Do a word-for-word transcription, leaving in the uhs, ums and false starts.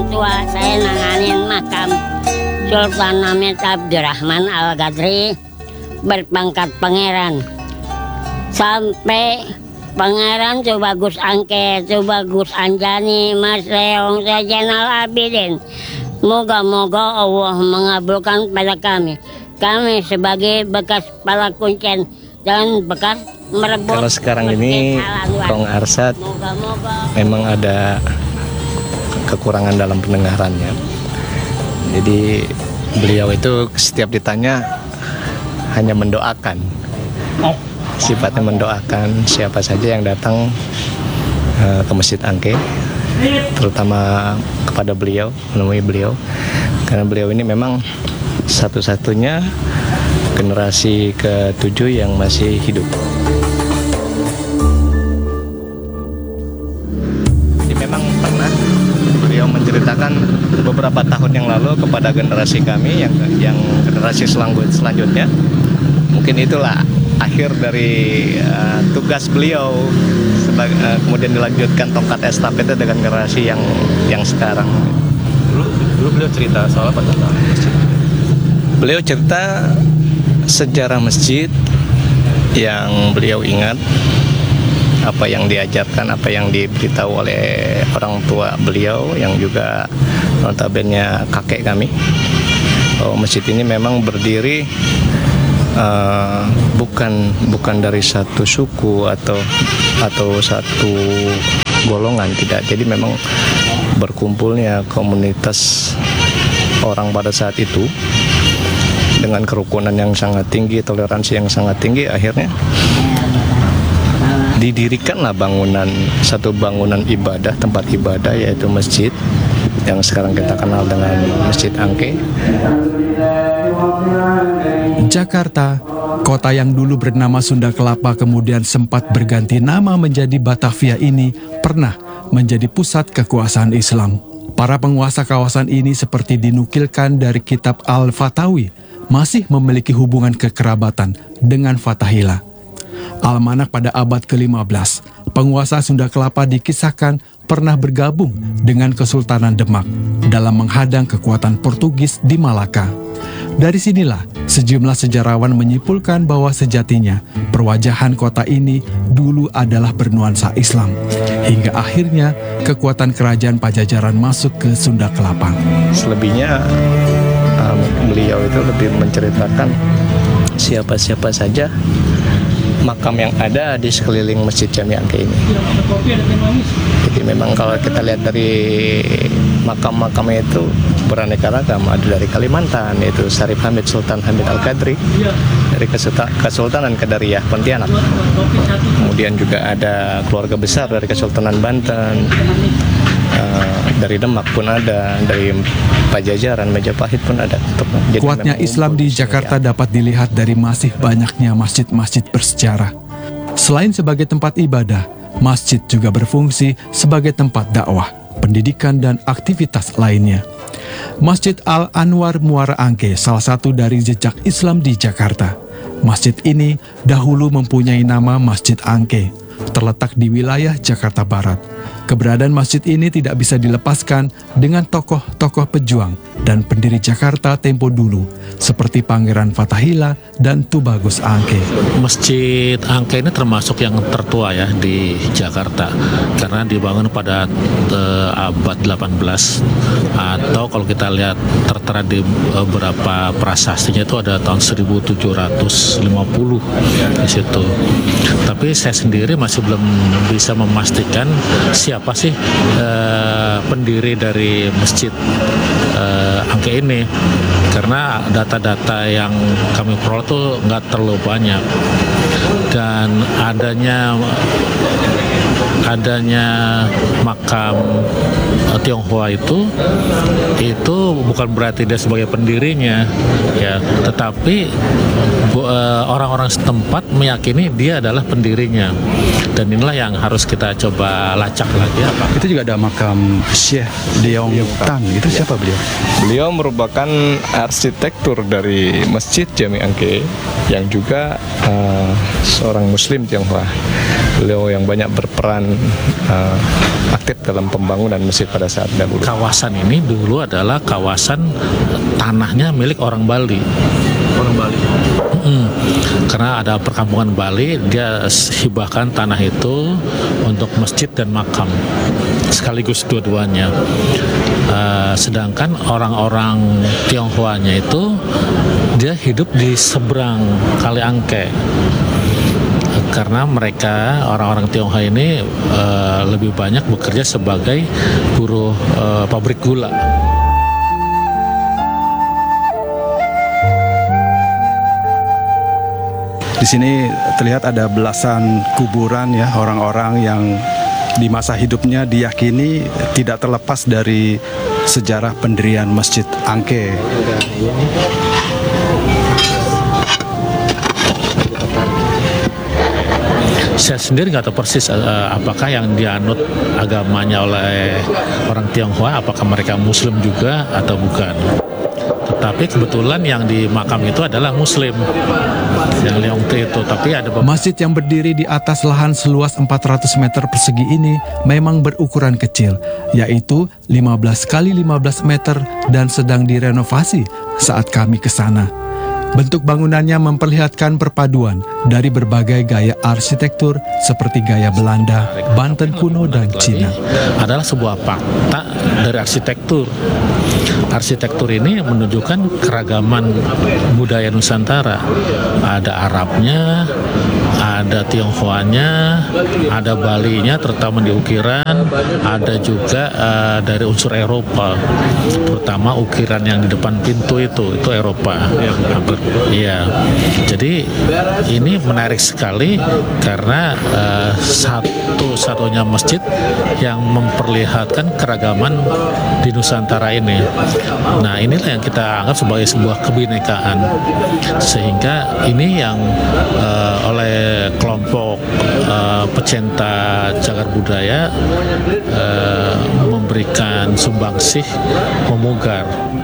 orang tua saya nanganin makam Sultan Hamid Abdurrahman Al-Qadri berpangkat pangeran. Sampai Pangeran Tubagus Angke, Tubagus Anjani, Mas Leong, Zainal Abidin. Moga-moga Allah mengabulkan pada kami. Kami sebagai bekas pala kuncen dan bekas merebut. Kalau sekarang ini Kong Arsad memang ada kekurangan dalam pendengarannya. Jadi beliau itu setiap ditanya hanya mendoakan. Sifatnya mendoakan siapa saja yang datang uh, ke Masjid Angke, terutama kepada beliau, menemui beliau, karena beliau ini memang satu-satunya generasi ketujuh yang masih hidup. Jadi memang pernah beliau menceritakan beberapa tahun yang lalu kepada generasi kami yang yang generasi selanjutnya, mungkin itulah akhir dari uh, tugas beliau sebagai, uh, kemudian dilanjutkan tongkat estafet dengan generasi yang yang sekarang. Dulu, dulu beliau cerita soal apa tentang masjid? Beliau cerita sejarah masjid yang beliau ingat, apa yang diajarkan, apa yang diberitahu oleh orang tua beliau yang juga notabene kakek kami, bahwa masjid ini memang berdiri Uh, bukan bukan dari satu suku atau atau satu golongan, tidak. Jadi memang berkumpulnya komunitas orang pada saat itu dengan kerukunan yang sangat tinggi, toleransi yang sangat tinggi, akhirnya didirikanlah bangunan satu bangunan ibadah, tempat ibadah, yaitu masjid yang sekarang kita kenal dengan Masjid Angke. Jakarta, kota yang dulu bernama Sunda Kelapa kemudian sempat berganti nama menjadi Batavia ini, pernah menjadi pusat kekuasaan Islam. Para penguasa kawasan ini seperti dinukilkan dari kitab Al-Fatawi, masih memiliki hubungan kekerabatan dengan Fatahillah. Almanak pada abad ke lima belas, penguasa Sunda Kelapa dikisahkan pernah bergabung dengan Kesultanan Demak dalam menghadang kekuatan Portugis di Malaka. Dari sinilah sejumlah sejarawan menyimpulkan bahwa sejatinya perwajahan kota ini dulu adalah bernuansa Islam, hingga akhirnya kekuatan kerajaan Pajajaran masuk ke Sunda Kelapa. Selebihnya um, beliau itu lebih menceritakan siapa-siapa saja makam yang ada di sekeliling Masjid Jami Angke ini. Jadi memang kalau kita lihat dari makam-makamnya itu beraneka ragam. Ada dari Kalimantan, yaitu Syarif Hamid Sultan Hamid Al-Qadri, dari Kesultanan Qadariyah Pontianak. Kemudian juga ada keluarga besar dari Kesultanan Banten, uh, dari Demak pun ada, dari Pajajaran, Majapahit pun ada. Jadi kuatnya Islam di Jakarta ya dapat dilihat dari masih banyaknya masjid-masjid bersejarah. Selain sebagai tempat ibadah, masjid juga berfungsi sebagai tempat dakwah, pendidikan, dan aktivitas lainnya. Masjid Al-Anwar Muara Angke salah satu dari jejak Islam di Jakarta. Masjid ini dahulu mempunyai nama Masjid Angke, terletak di wilayah Jakarta Barat. Keberadaan masjid ini tidak bisa dilepaskan dengan tokoh-tokoh pejuang dan pendiri Jakarta tempo dulu, seperti Pangeran Fatahillah dan Tubagus Angke. Masjid Angke ini termasuk yang tertua ya di Jakarta, karena dibangun pada uh, abad delapan belas, atau kalau kita lihat tertera di beberapa prasastinya itu ada tahun seribu tujuh ratus lima puluh di situ. Tapi saya sendiri masih belum bisa memastikan siapa sih uh, pendiri dari Masjid uh, Angke ini, karena data-data yang kami peroleh itu nggak terlalu banyak, dan adanya adanya makam Tionghoa itu itu bukan berarti dia sebagai pendirinya ya, tetapi orang-orang setempat meyakini dia adalah pendirinya, dan inilah yang harus kita coba lacak lagi. Itu juga ada makam Syekh Leong Tan, itu siapa beliau? Beliau merupakan arsitektur dari Masjid Jami Angke yang juga uh, seorang Muslim Tionghoa. Beliau yang banyak berperan uh, aktif dalam pembangunan masjid pada saat dahulu. Kawasan ini dulu adalah kawasan tanahnya milik orang Bali. Orang Bali. Mm, karena ada perkampungan Bali, dia hibahkan tanah itu untuk masjid dan makam sekaligus dua-duanya. Uh, sedangkan orang-orang Tionghoanya itu dia hidup di seberang Kali Angke. Karena mereka orang-orang Tionghoa ini uh, lebih banyak bekerja sebagai buruh uh, pabrik gula. Di sini terlihat ada belasan kuburan ya, orang-orang yang di masa hidupnya diyakini tidak terlepas dari sejarah pendirian Masjid Angke. Saya sendiri nggak tahu persis uh, apakah yang dianut agamanya oleh orang Tionghoa, apakah mereka Muslim juga atau bukan. Tetapi kebetulan yang di makam itu adalah Muslim, yang Leongte itu. Tapi ada masjid yang berdiri di atas lahan seluas empat ratus meter persegi ini memang berukuran kecil, yaitu lima belas kali lima belas meter dan sedang direnovasi saat kami ke sana. Bentuk bangunannya memperlihatkan perpaduan dari berbagai gaya arsitektur seperti gaya Belanda, Banten kuno, dan Cina. Adalah sebuah fakta dari arsitektur. Arsitektur ini menunjukkan keragaman budaya Nusantara. Ada Arabnya, ada Tionghoanya, ada Balinya terutama di ukiran, ada juga uh, dari unsur Eropa, terutama ukiran yang di depan pintu itu, itu Eropa. Hampir. Iya, jadi ini menarik sekali karena uh, satu-satunya masjid yang memperlihatkan keragaman di Nusantara ini. Nah, inilah yang kita anggap sebagai sebuah kebinekaan, sehingga ini yang uh, oleh kelompok uh, pecinta cagar budaya uh, memberikan sumbangsih memugar.